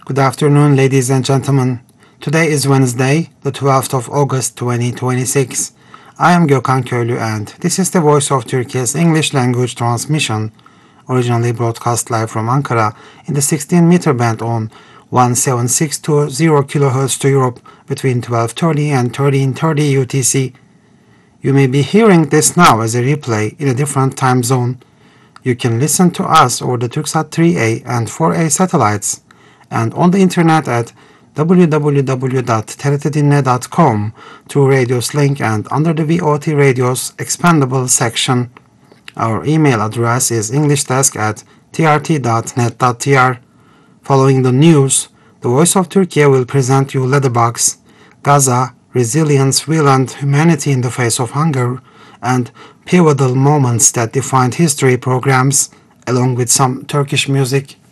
Good afternoon, ladies and gentlemen. Today is Wednesday, the 12th of August 2026. I am Gökhan Köylü and this is the Voice of Turkey's English language transmission, originally broadcast live from Ankara in the 16-meter band on 17620 kHz to Europe between 12:30 and 13:30 UTC. You may be hearing this now as a replay in a different time zone. You can listen to us over the Turksat 3A and 4A satellites and on the internet at www.trtdinle.com through Radios link and under the VOT Radios expandable section. Our email address is englishdesk@trt.net.tr. Following the news, the Voice of Turkey will present you Leatherbox, Gaza, Resilience, Will and Humanity in the Face of Hunger, and Pivotal Moments That Defined History programs, along with some Turkish music.